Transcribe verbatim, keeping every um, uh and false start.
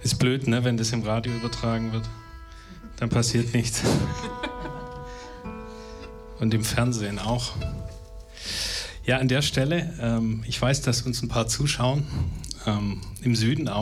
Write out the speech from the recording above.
Ist blöd, ne, wenn das im Radio übertragen wird. Dann passiert nichts. Und im Fernsehen auch. Ja, an der Stelle, ähm, ich weiß, dass uns ein paar zuschauen, ähm, im Süden auch.